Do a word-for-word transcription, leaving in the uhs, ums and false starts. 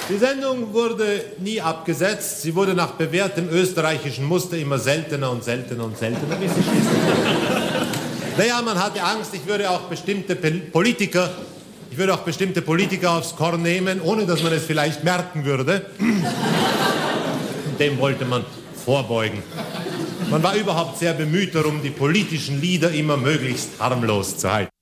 Die Sendung wurde nie abgesetzt. Sie wurde nach bewährtem österreichischen Muster immer seltener und seltener und seltener, bis sie schließlich... Naja, man hatte Angst, ich würde auch bestimmte Politiker, ich würde auch bestimmte Politiker aufs Korn nehmen, ohne dass man es vielleicht merken würde. Dem wollte man vorbeugen. Man war überhaupt sehr bemüht darum, die politischen Lieder immer möglichst harmlos zu halten.